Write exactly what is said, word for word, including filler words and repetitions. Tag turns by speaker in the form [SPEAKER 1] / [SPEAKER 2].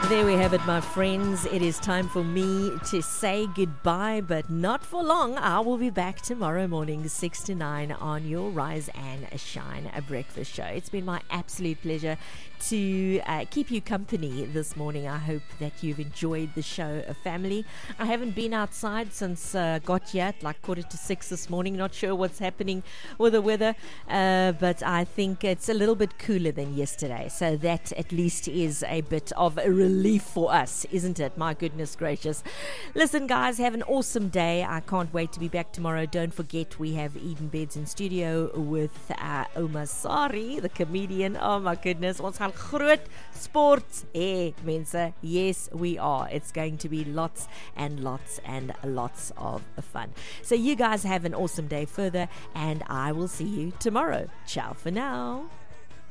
[SPEAKER 1] There we have it, my friends. It is time for me to say goodbye, but not for long. I will be back tomorrow morning, six to nine, on your Rise and Shine a breakfast show. It's been my absolute pleasure to uh, keep you company this morning. I hope that you've enjoyed the show, a family. I haven't been outside since uh, got here at like quarter to six this morning. Not sure what's happening with the weather, uh, but I think it's a little bit cooler than yesterday. So that at least is a bit of a relief for us, isn't it? My goodness gracious. Listen, guys, have an awesome day. I can't wait to be back tomorrow. Don't forget, we have Eden Beds in studio with uh, Omar Sari, the comedian. Oh my goodness, ons gaan groot sport hê, mense. Yes, we are. It's going to be lots and lots and lots of fun. So you guys have an awesome day further, and I will see you tomorrow. Ciao for now.